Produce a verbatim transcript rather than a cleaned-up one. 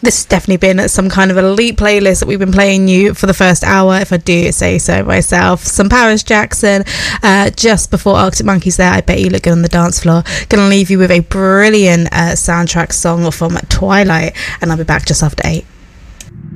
this has definitely been some kind of elite playlist that we've been playing you for the first hour, if I do say so myself. Some Paris Jackson, uh, just before Arctic Monkeys there, I Bet You Look Good on the Dance Floor. Gonna leave you with a brilliant uh, soundtrack song from Twilight, and I'll be back just after eight.